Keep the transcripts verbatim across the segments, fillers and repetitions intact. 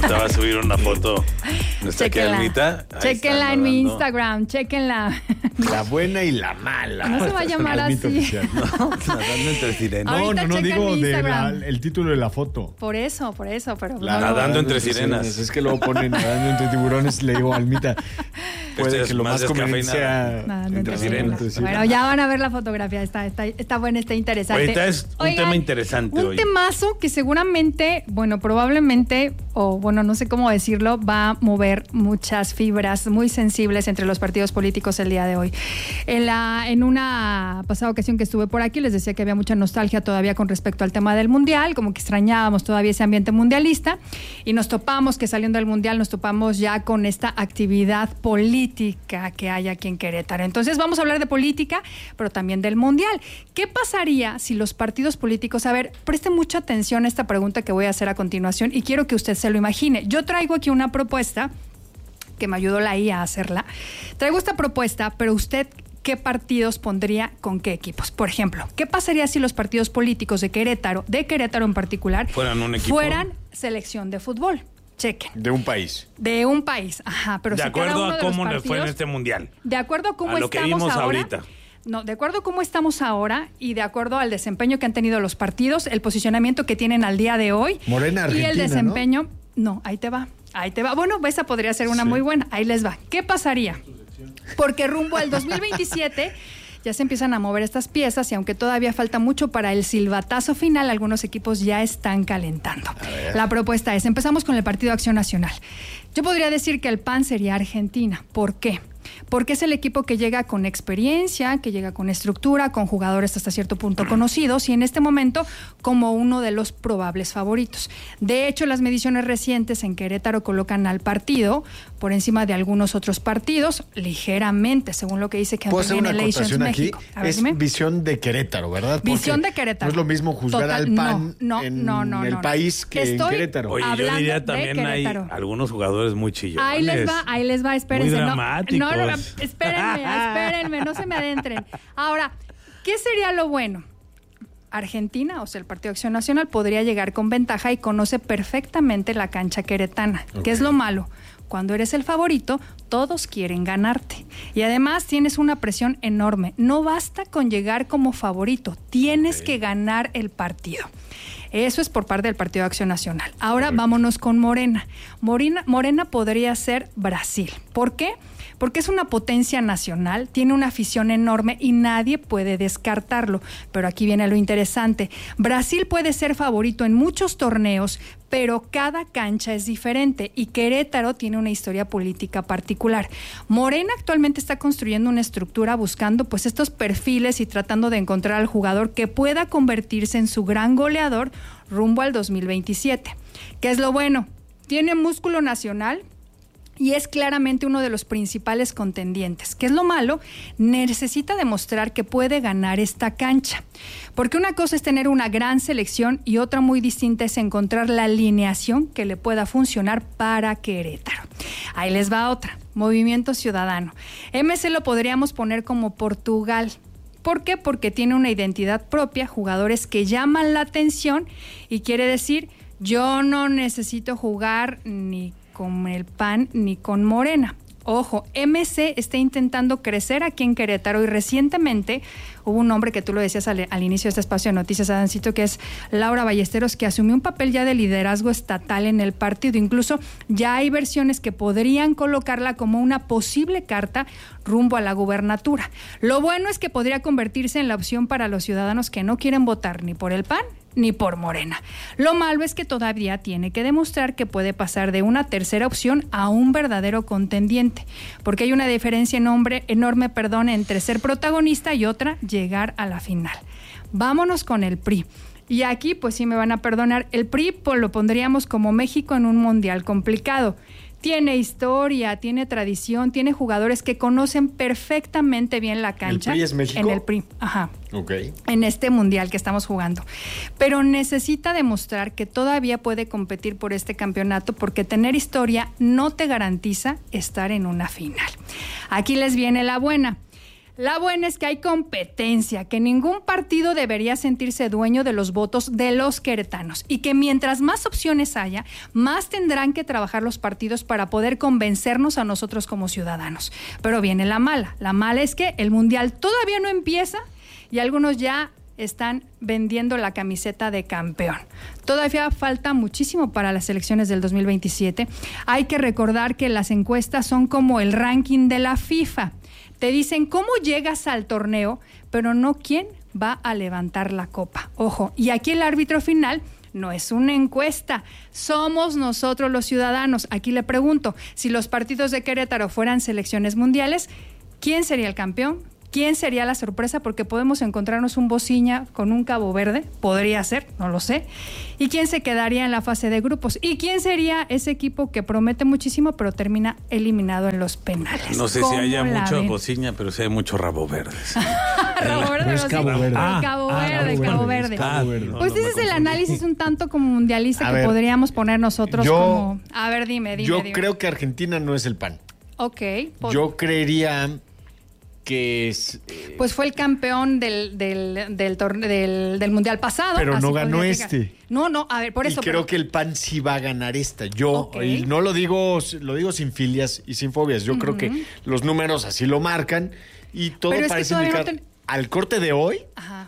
Te va a subir una foto. Nuestra Chequenla, chequenla en mi Instagram, chequenla. La buena y la mala. No se va a llamar así. No, nadando entre sirenas. No, no, no, chequen digo mi de Instagram. la- el título de la foto. Por eso, por eso, pero La- no, Nadando entre sirenas. Es que luego ponen nadando entre tiburones. Le digo, Almita, puede Este que lo es más más conveniente sea Nada, no entre te sirenas. preocupes. Bueno, ya van a ver la fotografía, está, está, está buena, está interesante. Ahorita es un Oigan, tema interesante un hoy. temazo que seguramente, bueno, probablemente, o bueno, no sé cómo decirlo, va a mover muchas fibras muy sensibles entre los partidos políticos el día de hoy. En, la, en una pasada ocasión que estuve por aquí, les decía que había mucha nostalgia todavía con respecto al tema del Mundial, como que extrañábamos todavía ese ambiente mundialista, y nos topamos que saliendo del Mundial nos topamos ya con esta actividad política que hay aquí en Querétaro. Entonces vamos a hablar de política, pero también del Mundial. ¿Qué pasaría si los partidos políticos, a ver, preste mucha atención a esta pregunta que voy a hacer a continuación y quiero que usted se lo imagine. Yo traigo aquí una propuesta que me ayudó la I A a hacerla. Traigo esta propuesta, pero usted, ¿qué partidos pondría con qué equipos? Por ejemplo, ¿qué pasaría si los partidos políticos de Querétaro, de Querétaro en particular, Fueran un equipo. fueran selección de fútbol? Chequen. de un país. De un país, ajá, pero De si cada acuerdo uno a de los cómo le fue en partidos- este mundial. de acuerdo a cómo A lo que estamos vimos ahora. ahorita. No, de acuerdo a cómo estamos ahora y de acuerdo al desempeño que han tenido los partidos, el posicionamiento que tienen al día de hoy. Morena, y el Argentina, desempeño. ¿no? no, ahí te va. Ahí te va. Bueno, esa podría ser una Sí. muy buena. Ahí les va. ¿Qué pasaría? Porque rumbo al dos mil veintisiete ya se empiezan a mover estas piezas y aunque todavía falta mucho para el silbatazo final, algunos equipos ya están calentando. La propuesta es, empezamos con el Partido Acción Nacional. Yo podría decir que el P A N sería Argentina. ¿Por qué? Porque es el equipo que llega con experiencia, que llega con estructura, con jugadores hasta cierto punto conocidos y en este momento como uno de los probables favoritos. De hecho, las mediciones recientes en Querétaro colocan al partido por encima de algunos otros partidos, ligeramente, según lo que dice que ¿Puedo hacer una Relations acotación aquí? México. A ver, Es dime. visión de Querétaro, ¿verdad? Porque Visión de Querétaro. No es lo mismo juzgar Total, al P A N no, no, en no, no, el no. país que Estoy- en Querétaro. Oye, yo Hablando diría de también hay Querétaro. algunos jugadores muy chillones. Ahí les va, ahí les va, espérense. Muy no, dramáticos. no, no, espérenme, espérenme, no se me adentren. Ahora, ¿qué sería lo bueno? Argentina, o sea, el Partido Acción Nacional, podría llegar con ventaja y conoce perfectamente la cancha queretana. Ok. ¿Qué es lo malo? Cuando eres el favorito, todos quieren ganarte. Y además tienes una presión enorme. No basta con llegar como favorito, tienes Ok. que ganar el partido. Eso es por parte del Partido Acción Nacional. Ahora Correcto. vámonos con Morena. Morena. Morena podría ser Brasil. ¿Por qué? Porque es una potencia nacional, tiene una afición enorme y nadie puede descartarlo. Pero aquí viene lo interesante. Brasil puede ser favorito en muchos torneos, pero cada cancha es diferente y Querétaro tiene una historia política particular. Morena actualmente está construyendo una estructura buscando pues estos perfiles y tratando de encontrar al jugador que pueda convertirse en su gran goleador rumbo al dos mil veintisiete. ¿Qué es lo bueno? Tiene músculo nacional y es claramente uno de los principales contendientes. ¿Qué es lo malo? Necesita demostrar que puede ganar esta cancha. Porque una cosa es tener una gran selección y otra muy distinta es encontrar la alineación que le pueda funcionar para Querétaro. Ahí les va otra. Movimiento Ciudadano. M C lo podríamos poner como Portugal. ¿Por qué? Porque tiene una identidad propia, jugadores que llaman la atención y quiere decir, yo no necesito jugar ni con el P A N ni con Morena. Ojo, M C está intentando crecer aquí en Querétaro y recientemente hubo un hombre que tú lo decías al, al inicio de este espacio de noticias, Adancito, que es Laura Ballesteros, que asumió un papel ya de liderazgo estatal en el partido. Incluso ya hay versiones que podrían colocarla como una posible carta rumbo a la gubernatura. Lo bueno es que podría convertirse en la opción para los ciudadanos que no quieren votar ni por el P A N ni por Morena. Lo malo es que todavía tiene que demostrar que puede pasar de una tercera opción a un verdadero contendiente, porque hay una diferencia enorme, enorme perdón, entre ser protagonista y otra, llegar a la final. Vámonos con el P R I. Y aquí, pues sí me van a perdonar, el P R I pues, lo pondríamos como México en un mundial complicado. Tiene historia, tiene tradición, tiene jugadores que conocen perfectamente bien la cancha. ¿El P R I es México? En el P R I, ajá. Ok. En este mundial que estamos jugando. Pero necesita demostrar que todavía puede competir por este campeonato porque tener historia no te garantiza estar en una final. Aquí les viene la buena. La buena es que hay competencia, que ningún partido debería sentirse dueño de los votos de los queretanos y que mientras más opciones haya, más tendrán que trabajar los partidos para poder convencernos a nosotros como ciudadanos. Pero viene la mala. La mala es que el Mundial todavía no empieza y algunos ya están vendiendo la camiseta de campeón. Todavía falta muchísimo para las elecciones del dos mil veintisiete. Hay que recordar que las encuestas son como el ranking de la FIFA. Te dicen cómo llegas al torneo, pero no quién va a levantar la copa. Ojo, y aquí el árbitro final no es una encuesta, somos nosotros los ciudadanos. Aquí le pregunto, si los partidos de Querétaro fueran selecciones mundiales, ¿quién sería el campeón? ¿Quién sería la sorpresa? Porque podemos encontrarnos un Bociña con un Cabo Verde, podría ser, no lo sé. ¿Y quién se quedaría en la fase de grupos? ¿Y quién sería ese equipo que promete muchísimo pero termina eliminado en los penales? No sé si haya mucho Bociña, pero sí hay mucho Rabo Verdes. Rabo Verde, es Cabo Verde. Ah, Cabo ah, Verde, Cabo Cabo Verde. Verde. Cabo Verde. No, Pues no ese me es el confundí. análisis un tanto como mundialista A que ver, podríamos poner nosotros yo- como... A ver, dime, dime. Yo dime. creo que Argentina no es el pan. Ok. Pues, Yo creería que es... eh, pues fue el campeón del, del, del, torne- del, del mundial pasado. Pero así no ganó podría este. llegar. No, no, a ver, por eso... y creo pero- que el PAN sí va a ganar esta. Yo, Ok. y no lo digo, lo digo sin filias y sin fobias. Yo creo que los números así lo marcan y todo Pero es que parece todavía no indicar ten- al corte de hoy Ajá.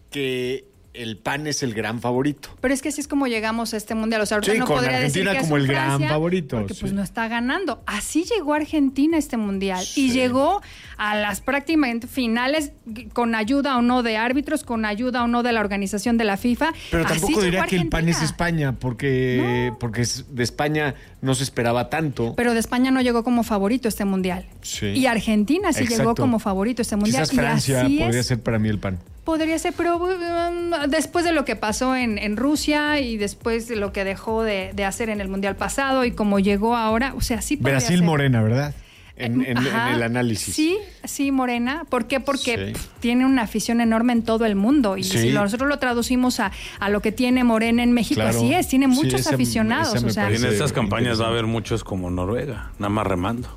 que el PAN es el gran favorito. Pero es que así es como llegamos a este mundial. O sea, ahorita Sí, no con podría Argentina decir que como es el un gran Francia, favorito, porque pues sí. no está ganando. Así llegó Argentina a este mundial Sí. y llegó a las prácticamente finales con ayuda o no de árbitros, con ayuda o no de la organización de la FIFA. Pero Así tampoco llegó diría que el PAN es Argentina. España, porque, porque es- de España no se esperaba tanto. Pero de España no llegó como favorito este mundial. Sí. Y Argentina sí Exacto. llegó como favorito este mundial. Quizás Y Francia así podría es. ser para mí el PAN. Podría ser, pero um, después de lo que pasó en, en Rusia y después de lo que dejó de, de hacer en el Mundial pasado y como llegó ahora, o sea, sí podría Brasil ser. Morena, ¿verdad? En, en- Ajá. en el análisis. Sí, sí, Morena. ¿Por qué? Porque Sí. pf, tiene una afición enorme en todo el mundo. Y Sí. si nosotros lo traducimos a, a lo que tiene Morena en México, Claro. así es, tiene Sí, muchos esa- aficionados. esa me O sea, Y en parece estas campañas va a haber interesante. muchos como Noruega, nada más remando.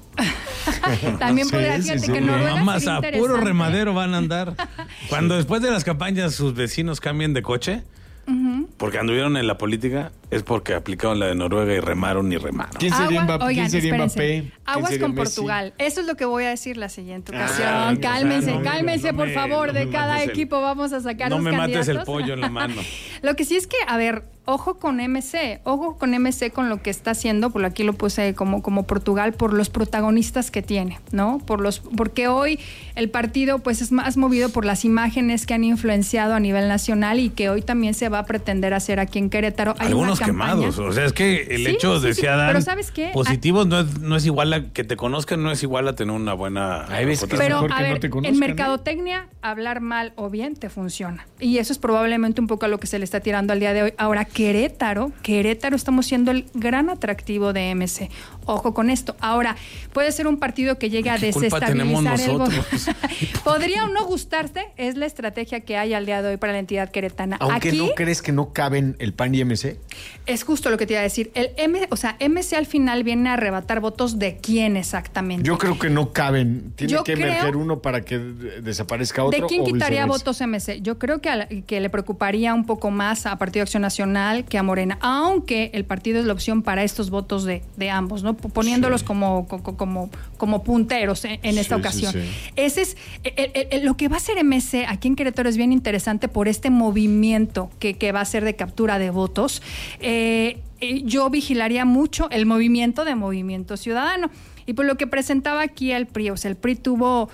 también Sí, podría, sí, fíjate sí. que Noruega Nada más sería a puro interesante. remadero van a andar. Cuando después de las campañas sus vecinos cambien de coche, porque anduvieron en la política, es porque aplicaron la de Noruega y remaron y remaron. ¿Quién sería Agua- Mbappé? oigan, ¿Quién sería espérense. Mbappé? ¿Quién Aguas sería con Messi? Portugal. Eso es lo que voy a decir la siguiente ocasión. Ah, o sea, cálmense, no me- cálmense, no por me- favor. no De me cada mates el- equipo vamos a sacar No dos me mates el candidatos. pollo en la mano. Lo que sí es que, a ver, ojo con M C, ojo con M C con lo que está haciendo, por aquí lo puse como, como Portugal, por los protagonistas que tiene, ¿no? Por los, porque hoy el partido pues es más movido por las imágenes que han influenciado a nivel nacional y que hoy también se va a pretender hacer aquí en Querétaro. Hay Algunos una campaña- quemados. O sea, es que el Sí, hecho, sí, sí, decía Dan, pero ¿sabes qué? positivos no es, no es igual a que te conozcan, no es igual a tener una buena. Hay veces que es Pero, mejor a que no ver, te conozcan, en ¿eh? mercadotecnia, hablar mal o bien te funciona. Y eso es probablemente un poco a lo que se le está tirando al día de hoy. Ahora, Querétaro, Querétaro estamos siendo el gran atractivo de M C. Ojo con esto. Ahora, puede ser un partido que llegue a ¿Qué culpa tenemos desestabilizar el voto. nosotros? Podría o no gustarte, es la estrategia que hay al día de hoy para la entidad queretana. Aunque Aquí no crees que no caben el PAN y M C. es justo lo que te iba a decir. El M, o sea, M C al final viene a arrebatar votos de quién exactamente. Yo creo que no caben. Tiene Yo que creo- emerger uno para que de- desaparezca otro. ¿De quién o quitaría viceversa. votos M C? Yo creo que, a la- que le preocuparía un poco más a Partido Acción Nacional que a Morena, aunque el partido es la opción para estos votos de, de ambos, ¿no? P- Poniéndolos Sí. como, como, como, como punteros en, en esta Sí, sí, ocasión. sí. Ese es el- el- el- lo que va a hacer M C aquí en Querétaro es bien interesante por este movimiento que, que va a ser de captura de votos. Eh, eh, yo vigilaría mucho el movimiento de Movimiento Ciudadano. Y por lo que presentaba aquí el P R I, o sea, el P R I tuvo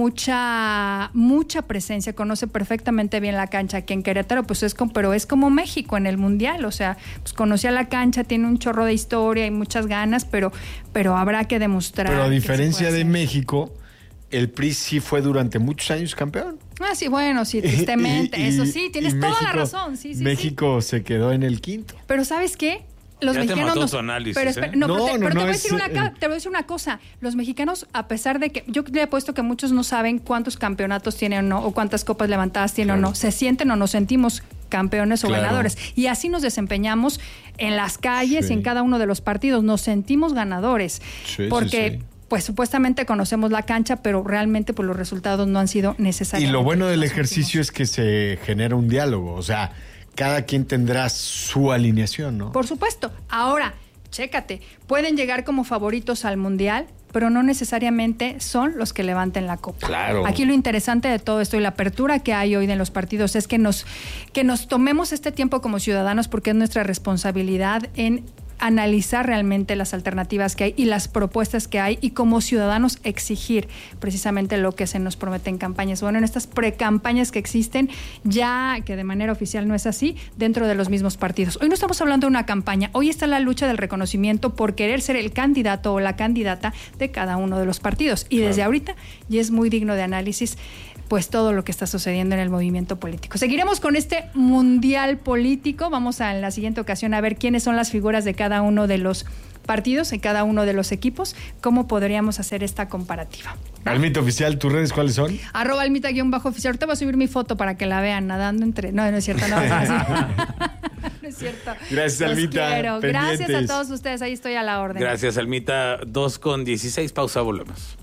mucha, mucha presencia, conoce perfectamente bien la cancha aquí en Querétaro, pues es como, pero es como México en el Mundial, o sea, pues conocía la cancha, tiene un chorro de historia y muchas ganas, pero, pero habrá que demostrar. Pero a que se diferencia puede de hacer. México, el P R I sí fue durante muchos años campeón. Ah, sí, bueno, sí, tristemente, Y- y- eso sí, tienes y toda la México- razón, sí, sí, sí. México se quedó en el quinto. Pero ¿sabes qué? Los Ya te mexicanos mató nos- tu análisis, pero, espera, ¿eh? no, No, pero te, no, pero te no, voy a es, decir una, ca- eh, te voy a decir una cosa. Los mexicanos, a pesar de que yo le he puesto que muchos no saben cuántos campeonatos tienen o no, o cuántas copas levantadas tienen Claro. o no, se sienten o nos sentimos campeones o Claro. ganadores. Y así nos desempeñamos en las calles Sí. y en cada uno de los partidos. Nos sentimos ganadores. Sí, sí, porque sí. pues supuestamente conocemos la cancha, pero realmente pues los resultados no han sido necesarios. Y lo bueno del ejercicio últimos. es que se genera un diálogo, o sea, cada quien tendrá su alineación, ¿no? Por supuesto. Ahora, chécate, pueden llegar como favoritos al Mundial, pero no necesariamente son los que levanten la copa. Claro. Aquí lo interesante de todo esto y la apertura que hay hoy en los partidos es que nos, que nos tomemos este tiempo como ciudadanos, porque es nuestra responsabilidad en analizar realmente las alternativas que hay y las propuestas que hay, y como ciudadanos exigir precisamente lo que se nos promete en campañas. Bueno, en estas precampañas que existen, ya que de manera oficial no es así, dentro de los mismos partidos. Hoy no estamos hablando de una campaña, hoy está la lucha del reconocimiento por querer ser el candidato o la candidata de cada uno de los partidos. Y desde ahorita ya es muy digno de análisis pues todo lo que está sucediendo en el movimiento político. Seguiremos con este mundial político. Vamos a en la siguiente ocasión a ver quiénes son las figuras de cada uno de los partidos, en cada uno de los equipos, cómo podríamos hacer esta comparativa. Almita Oficial, ¿tus redes cuáles son? Arroba Almita-oficial. Ahorita voy a subir mi foto para que la vean nadando entre... No, no es cierto, no. No, no es cierto. Gracias, Los Almita. quiero. Pendientes. Gracias a todos ustedes. Ahí estoy a la orden. Gracias, Almita. dos con dieciséis. Pausa, volvemos.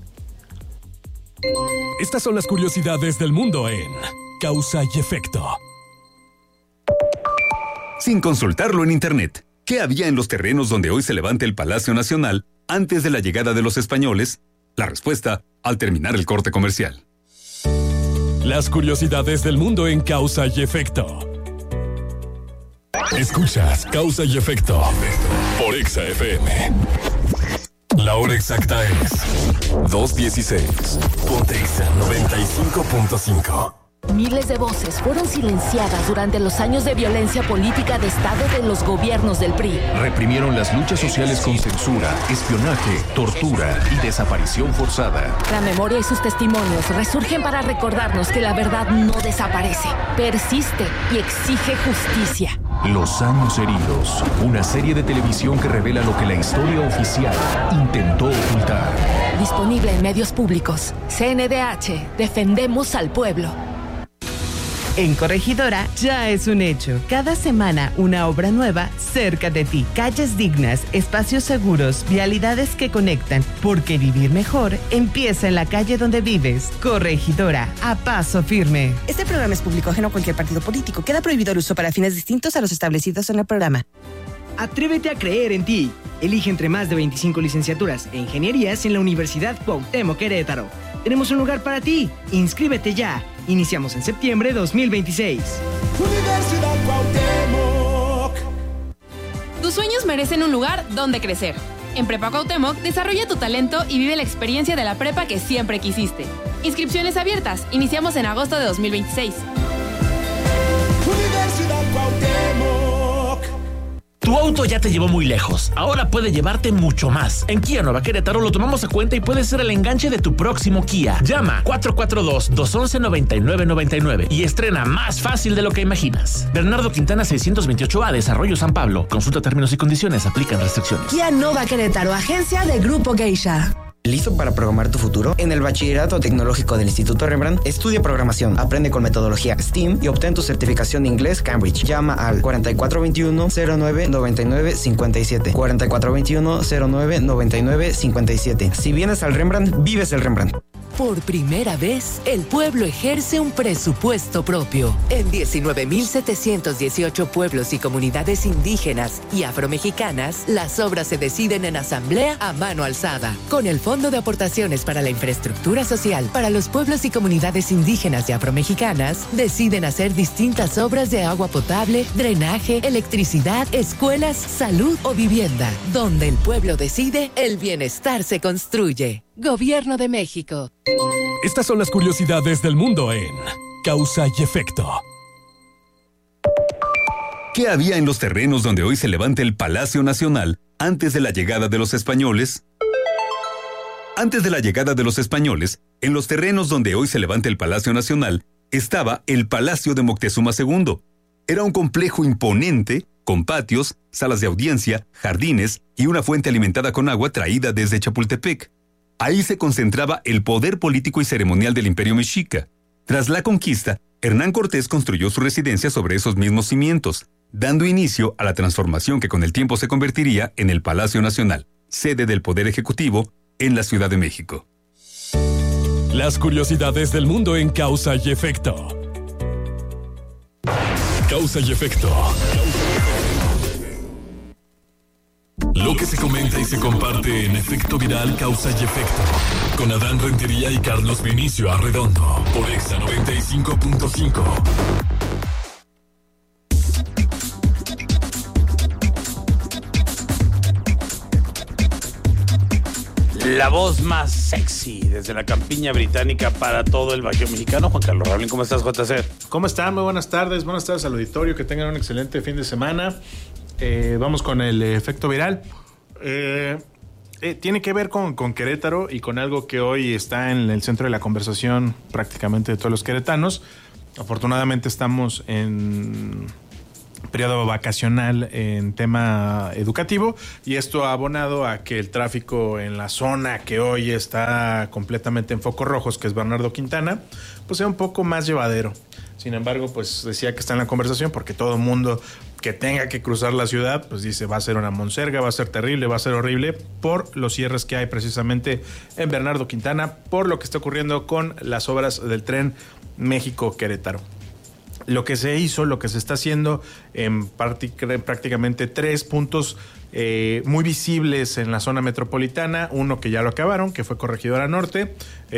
Estas son las curiosidades del mundo en Causa y Efecto. Sin consultarlo en internet, ¿qué había en los terrenos donde hoy se levanta el Palacio Nacional antes de la llegada de los españoles? La respuesta al terminar el corte comercial. Las curiosidades del mundo en Causa y Efecto. Escuchas Causa y Efecto por Exa F M. La hora exacta es dos dieciséis. Ponte Exa noventa y cinco punto cinco. Miles de voces fueron silenciadas durante los años de violencia política de Estado de los gobiernos del P R I. Reprimieron las luchas sociales con censura, espionaje, tortura y desaparición forzada. La memoria y sus testimonios resurgen para recordarnos que la verdad no desaparece, persiste y exige justicia. Los años heridos, una serie de televisión que revela lo que la historia oficial intentó ocultar. Disponible en medios públicos. C N D H, defendemos al pueblo. En Corregidora ya es un hecho. Cada semana una obra nueva cerca de ti. Calles dignas, espacios seguros, vialidades que conectan. Porque vivir mejor empieza en la calle donde vives. Corregidora, a paso firme. Este programa es público ajeno a cualquier partido político. Queda prohibido el uso para fines distintos a los establecidos en el programa. Atrévete a creer en ti. Elige entre más de veinticinco licenciaturas e ingenierías en la Universidad Cuauhtémoc Querétaro. Tenemos un lugar para ti. Inscríbete ya. Iniciamos en septiembre de dos mil veintiséis. Universidad Cuauhtémoc. Tus sueños merecen un lugar donde crecer. En Prepa Cuauhtémoc, desarrolla tu talento y vive la experiencia de la prepa que siempre quisiste. Inscripciones abiertas. Iniciamos en agosto de dos mil veintiséis. Universidad Cuauhtémoc. Tu auto ya te llevó muy lejos, ahora puede llevarte mucho más. En Kia Nueva Querétaro lo tomamos a cuenta y puede ser el enganche de tu próximo Kia. Llama cuatro cuatro dos, dos uno uno, nueve nueve nueve nueve y estrena más fácil de lo que imaginas. Bernardo Quintana seiscientos veintiocho A, Desarrollo San Pablo. Consulta términos y condiciones, aplican restricciones. Kia Nueva Querétaro, agencia de Grupo Geisha. ¿Listo para programar tu futuro? En el Bachillerato Tecnológico del Instituto Rembrandt, estudia programación, aprende con metodología STEAM y obtén tu certificación de inglés Cambridge. Llama al cuatro cuatro dos uno, cero nueve nueve nueve cinco siete. cuatro cuatro dos uno, cero nueve nueve nueve cinco siete. Si vienes al Rembrandt, vives el Rembrandt. Por primera vez, el pueblo ejerce un presupuesto propio. En diecinueve mil setecientos dieciocho pueblos y comunidades indígenas y afromexicanas, las obras se deciden en asamblea a mano alzada. Con el Fondo de Aportaciones para la Infraestructura Social para los pueblos y comunidades indígenas y afromexicanas, deciden hacer distintas obras de agua potable, drenaje, electricidad, escuelas, salud o vivienda. Donde el pueblo decide, el bienestar se construye. Gobierno de México. Estas son las curiosidades del mundo en Causa y Efecto. ¿Qué había en los terrenos donde hoy se levanta el Palacio Nacional antes de la llegada de los españoles? Antes de la llegada de los españoles, en los terrenos donde hoy se levanta el Palacio Nacional, estaba el Palacio de Moctezuma segundo. Era un complejo imponente, con patios, salas de audiencia, jardines y una fuente alimentada con agua traída desde Chapultepec. Ahí se concentraba el poder político y ceremonial del Imperio Mexica. Tras la conquista, Hernán Cortés construyó su residencia sobre esos mismos cimientos, dando inicio a la transformación que con el tiempo se convertiría en el Palacio Nacional, sede del Poder Ejecutivo, en la Ciudad de México. Las curiosidades del mundo en Causa y Efecto. Causa y Efecto. Lo que se comenta y se comparte en Efecto Viral Causa y Efecto. Con Adán Rentería y Carlos Vinicio Arredondo. Por Exa noventa y cinco punto cinco. La voz más sexy desde la campiña británica para todo el Bajío mexicano. Juan Carlos Rablín, ¿cómo estás, J C? ¿Cómo están? Muy buenas tardes. Buenas tardes al auditorio. Que tengan un excelente fin de semana. Eh, vamos con el efecto viral. Eh, eh, tiene que ver con, con Querétaro y con algo que hoy está en el centro de la conversación prácticamente de todos los queretanos. Afortunadamente estamos en periodo vacacional en tema educativo y esto ha abonado a que el tráfico en la zona que hoy está completamente en focos rojos, que es Bernardo Quintana, pues sea un poco más llevadero. Sin embargo, pues decía que está en la conversación porque todo el mundo que tenga que cruzar la ciudad, pues dice va a ser una monserga, va a ser terrible, va a ser horrible por los cierres que hay precisamente en Bernardo Quintana, por lo que está ocurriendo con las obras del tren México-Querétaro. Lo que se hizo, lo que se está haciendo en prácticamente tres puntos eh, muy visibles en la zona metropolitana. Uno que ya lo acabaron, que fue Corregidora Norte.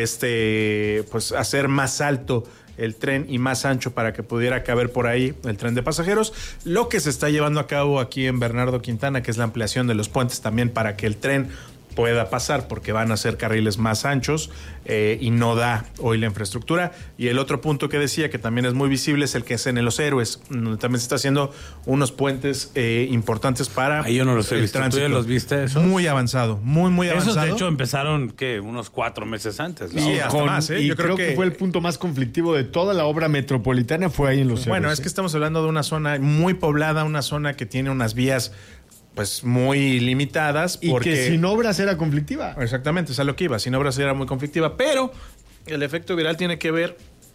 Este, pues hacer más alto el tren y más ancho para que pudiera caber por ahí el tren de pasajeros. Lo que se está llevando a cabo aquí en Bernardo Quintana, que es la ampliación de los puentes también para que el tren pueda pasar, porque van a ser carriles más anchos eh, y no da hoy la infraestructura. Y el otro punto que decía que también es muy visible es el que es en Los Héroes, donde también se está haciendo unos puentes eh, importantes para Ahí yo no los he el visto. tránsito. ¿Tú ya los viste esos? Muy avanzado, muy muy Esos avanzado. de hecho empezaron ¿qué? Unos cuatro meses antes, ¿no? Sí, hasta Con- más, ¿eh? Y Yo creo, creo que... que fue el punto más conflictivo de toda la obra metropolitana, fue ahí en Los Bueno, Héroes, es que ¿eh? estamos hablando de una zona muy poblada, una zona que tiene unas vías pues muy limitadas. Y porque... que sin obras era conflictiva. Exactamente, es a lo que iba. Sin obras era muy conflictiva, pero el efecto viral tiene que ver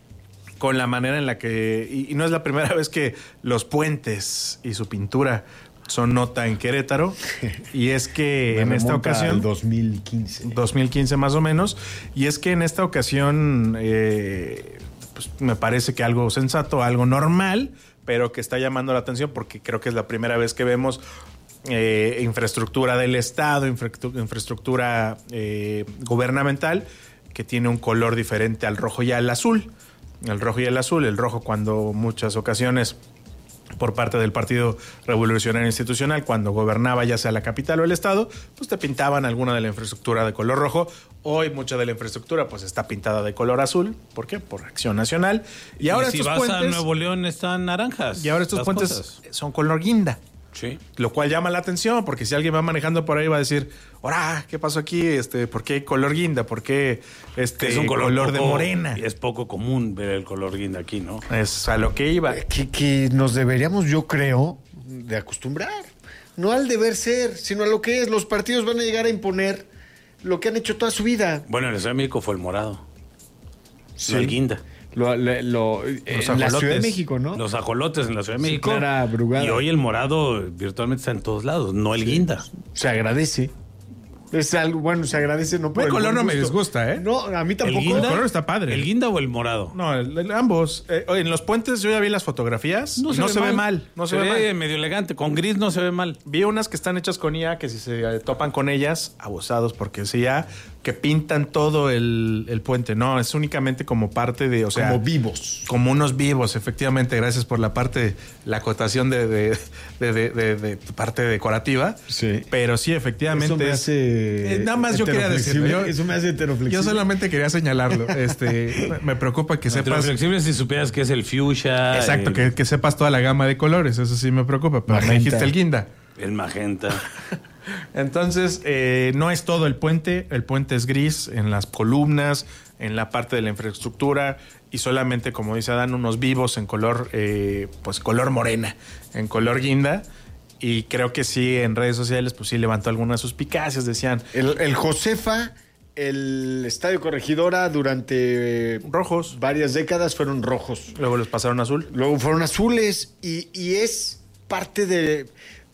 con la manera en la que, y, y no es la primera vez que los puentes y su pintura son nota en Querétaro, y es que Me en esta remonta ocasión... al dos mil quince. dos mil quince más o menos, y es que en esta ocasión eh, pues me parece que algo sensato, algo normal, pero que está llamando la atención porque creo que es la primera vez que vemos eh, infraestructura del Estado, infraestru- infraestructura eh, gubernamental que tiene un color diferente al rojo y al azul. El rojo y el azul, el rojo cuando muchas ocasiones por parte del Partido Revolucionario Institucional, cuando gobernaba ya sea la capital o el estado, pues te pintaban alguna de la infraestructura de color rojo. Hoy mucha de la infraestructura pues está pintada de color azul. ¿Por qué? Por Acción Nacional. Y, Y ahora si estos vas puentes... a Nuevo León están naranjas. Y ahora estos las puentes cosas. son color guinda. Sí. Lo cual llama la atención, porque si alguien va manejando por ahí va a decir, ¡ora! ¿Qué pasó aquí? Este, ¿por qué hay color guinda? ¿Por qué este Es un color, color de poco- morena? Y es poco común ver el color guinda aquí, ¿no? Es a lo que iba. Que, que nos deberíamos, yo creo, de acostumbrar. No al deber ser, sino a lo que es. Los partidos van a llegar a imponer lo que han hecho toda su vida. Bueno, en el Ciudad de México fue el morado. Sí. No el guinda. Lo, lo- lo- en la Ciudad de México, ¿no? Los ajolotes en la Ciudad de Sí, México. Clara Brugada. Y hoy el morado virtualmente está en todos lados, no el guinda. Se agradece. Es algo, bueno, se agradece, no por El el color buen no me gusto. disgusta, ¿eh? No, a mí tampoco. ¿El guinda? El color está padre. ¿El guinda o el morado? No, el- el- ambos. Eh, oye, en los puentes yo ya vi las fotografías. No, se, ve mal. No se, se ve ve mal. medio elegante. Con gris no se ve mal. Vi unas que están hechas con I A que si se eh, topan con ellas, abusados, porque es I A, que pintan todo el, el puente. No, es únicamente como parte de, o sea... Como vivos. Como unos vivos, efectivamente. Gracias por la parte, la acotación de, de, de, de, de- de tu parte decorativa. Sí. Pero sí, efectivamente... Eso me es- hace eh, nada más yo quería decirlo. Yo, Eso me hace heteroflexible. yo solamente quería señalarlo. Este, me- me preocupa que Entre sepas... los flexibles si supieras que es el fuchsia. Exacto, el, que, que sepas toda la gama de colores. Eso sí me preocupa. Pero me Magenta. dijiste el guinda. el magenta. Entonces, eh, no es todo el puente. El puente es gris en las columnas, en la parte de la infraestructura y solamente, como dice Adán, unos vivos en color, eh, pues color morena, en color guinda. Y creo que sí, en redes sociales, pues sí levantó algunas suspicacias. Decían, El, el Josefa, el Estadio Corregidora, durante rojos. varias décadas fueron rojos. Luego los pasaron azul. Luego fueron azules y, y es parte de,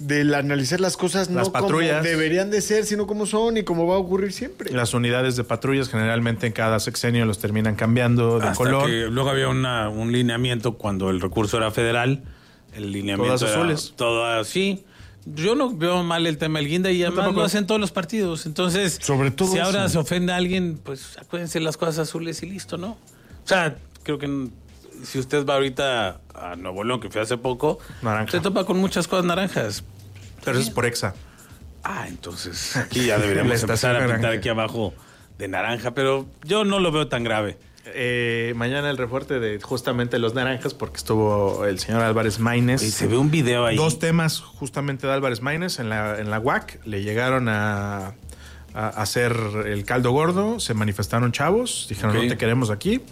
del analizar las cosas Las no patrullas. como deberían de ser, sino como son y como va a ocurrir siempre. Las unidades de patrullas generalmente en cada sexenio los terminan cambiando de Hasta color. que luego había una, un lineamiento cuando el recurso era federal. El lineamiento Todas era azules. todo así. Yo no veo mal el tema del guinda y además tampoco. lo hacen todos los partidos. Entonces, Sobre todo si eso. ahora se ofende a alguien, pues acuérdense las cosas azules y listo, ¿no? O sea, creo que n- si usted va ahorita a Nuevo León, que fui hace poco, Naranja. se topa con muchas cosas naranjas. Pero eso es por Exa. Ah, entonces aquí ya deberíamos La estación empezar a pintar naranja. aquí abajo de naranja, pero yo no lo veo tan grave. Eh, mañana el reporte de justamente los naranjas, porque estuvo el señor Álvarez Maínez. Y se ve un video ahí. Dos temas justamente de Álvarez Maínez en la, en la U A C. Le llegaron a, a hacer el caldo gordo, se manifestaron chavos, dijeron Ok. no te queremos aquí.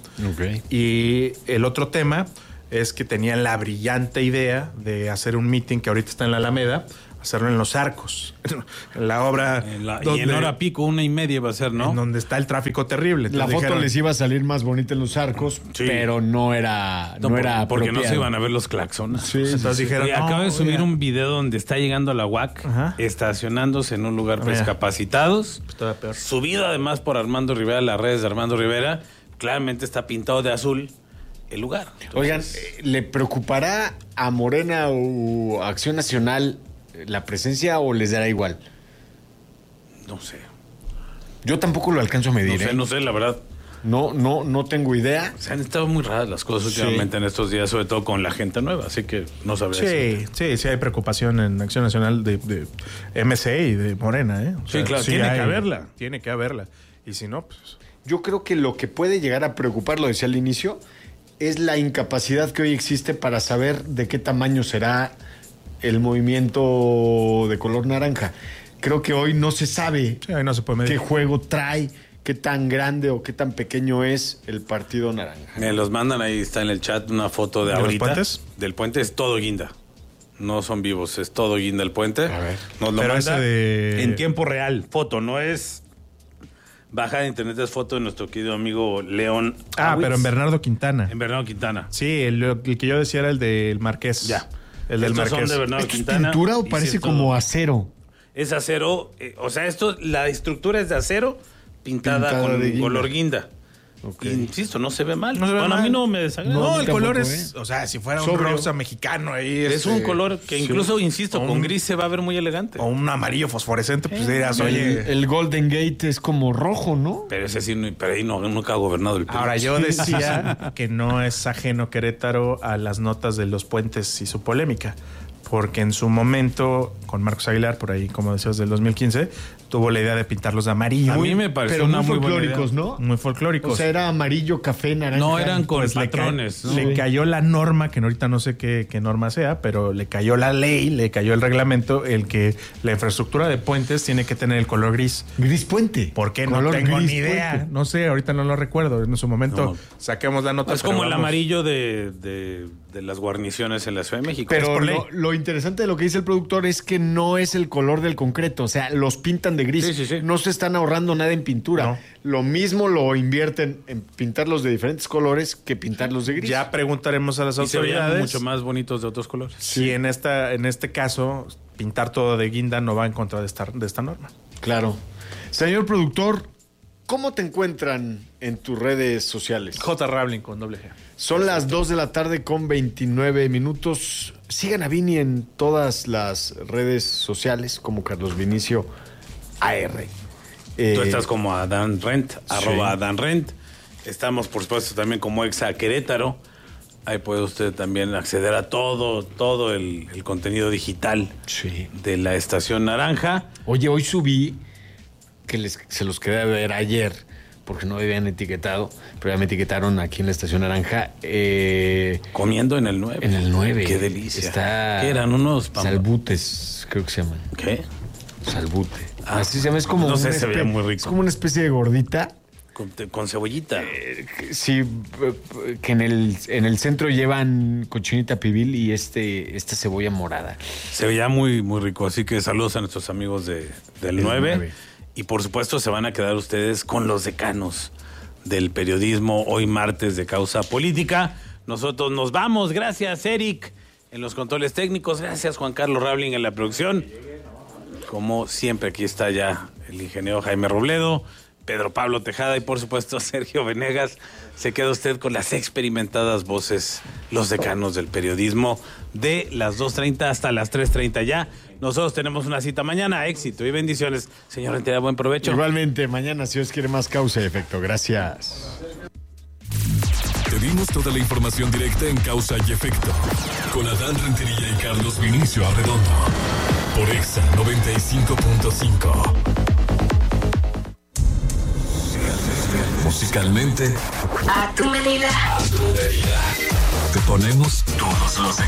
Y el otro tema es que tenían la brillante idea de hacer un meeting que ahorita está en la Alameda, hacerlo en Los Arcos, en la obra En la- y donde, en hora pico, una y media va a ser, ¿no? en donde está el tráfico terrible. La Entonces foto dijeron, les iba a salir más bonita en los arcos, Sí. pero no era no, No, era porque no apropiado. se iban a ver los claxones. Sí, sí, entonces sí. dijeron, Oye, no, acabo de subir oiga, un video donde está llegando a la U A C, Ajá. estacionándose en un lugar para Mira. discapacitados, pues, todavía peor. subido además por Armando Rivera, las redes de Armando Rivera, claramente está pintado de azul el lugar. Entonces, Oigan, eh, ¿le preocupará a Morena o a Acción Nacional la presencia o les dará igual? no sé, Yo tampoco lo alcanzo a no medir. sé, ¿eh? no sé, la verdad. No, no, no tengo idea. Se han estado muy raras las cosas Sí. últimamente en estos días, sobre todo con la gente nueva, así que no sabría Sí, decirte. sí, sí hay preocupación en Acción Nacional de, de M C y de Morena, ¿eh? O Sí, claro, tiene que haberla. Tiene que haberla. Y si no, pues... Yo creo que lo que puede llegar a preocupar, lo decía al inicio, es la incapacidad que hoy existe para saber de qué tamaño será el movimiento de color naranja. Creo que hoy no se sabe Sí, ahí no se puede medir. qué juego trae, qué tan grande o qué tan pequeño es el partido naranja. Me los mandan, ahí está en el chat una foto de, ¿De los ahorita. puentes? Del puente es todo guinda. No son vivos, es todo guinda el puente. A ver. Nos lo Pero manda ese de- en tiempo real. Foto, no es baja de internet, es foto de nuestro querido amigo León. Ah, Awitz. pero en Bernardo Quintana. En Bernardo Quintana. Sí, el, el que yo decía era el del Marqués. Ya. El del Estos son Marqués. de Bernardo ¿Esto es Quintana. pintura o y parece sí es como todo. acero? Es acero, eh, o sea, esto, la estructura es de acero pintada, Pintada con de guinda. color guinda. Ok. Insisto, no se ve mal. No se ve bueno, a mal. mí no me desagrada. No, No, el tampoco, color ¿eh? es, o sea, si fuera un Sobrio. rosa mexicano ahí. Es este, un color que sí. incluso, insisto, O con un- gris se va a ver muy elegante. O un amarillo fosforescente, pues dirás, El, oye. el Golden Gate es como rojo, ¿no? Pero ese sí, no- pero ahí no, nunca ha gobernado el P R I. Ahora, yo decía que no es ajeno Querétaro a las notas de los puentes y su polémica, porque en su momento, con Marcos Aguilar, por ahí, como decías, del dos mil quince, tuvo la idea de pintarlos de amarillo. A mí me pareció Pero una muy muy buena folclóricos, idea. ¿no? Muy folclóricos. O sea, era amarillo, café, naranja. No, eran con Pues le, ca- patrones. ¿no? le cayó la norma, que ahorita no sé qué, qué norma sea, pero le cayó la ley, le cayó el reglamento, el que la infraestructura de puentes tiene que tener el color gris. Gris puente. ¿Por qué? No Color tengo gris ni idea. puente. No sé, ahorita no lo recuerdo. En su momento No. saquemos la nota. Es pero como el vamos. amarillo de, de, de las guarniciones en la Ciudad de México. Pero por ley. lo, lo interesante de lo que dice el productor es que no es el color del concreto, o sea, los pintan de gris. Sí, sí, sí. No se están ahorrando nada en pintura. No. Lo mismo lo invierten en pintarlos de diferentes colores que pintarlos de gris. Ya preguntaremos a las y se veían autoridades mucho más bonitos de otros colores. si en esta en este caso pintar todo de guinda no va en contra de esta, de esta norma. Claro. Señor productor, ¿cómo te encuentran en tus redes sociales? J. Rabling con doble G. Son las dos de la tarde con veintinueve minutos. Sigan a Vini en todas las redes sociales como Carlos Vinicio A R. Eh, Tú estás como Adán Rent, arroba Adán Rent. Estamos, por supuesto, también como Exa Querétaro. Ahí puede usted también acceder a todo, todo el, el contenido digital Sí. de la Estación Naranja. Oye, hoy subí, que les, se los quedé ver ayer, porque no me habían etiquetado, pero ya me etiquetaron aquí en la Estación Naranja. Eh, Comiendo en el nueve. en el nueve. Qué delicia. Está ¿Qué eran unos pam- salbutes, creo que se llaman. ¿Qué? Salbute. Ah, Así se llama, es como, no sé, una se veía espe- muy rico. es como una especie de gordita. Con, con cebollita. Sí, eh, que en el, en el centro llevan cochinita pibil y este, esta cebolla morada. Se veía muy, muy rico. Así que saludos a nuestros amigos de, del El nueve. nueve. Y por supuesto se van a quedar ustedes con los decanos del periodismo hoy martes de Causa Política. Nosotros nos vamos. Gracias, Eric. en los controles técnicos. Gracias, Juan Carlos Rabling, en la producción. Como siempre, aquí está ya el ingeniero Jaime Robledo, Pedro Pablo Tejada y, por supuesto, Sergio Venegas. Se queda usted con las experimentadas voces, los decanos del periodismo, de las dos treinta hasta las tres treinta ya. Nosotros tenemos una cita mañana. Éxito y bendiciones. Señor Rentería, buen provecho. Igualmente, mañana, si Dios quiere, más Causa y Efecto. Gracias. Te dimos toda la información directa en Causa y Efecto, con Adán Rentería y Carlos Vinicio Arredondo, por Exa noventa y cinco punto cinco. Musicalmente, a tu medida. a tu medida. Te ponemos todos los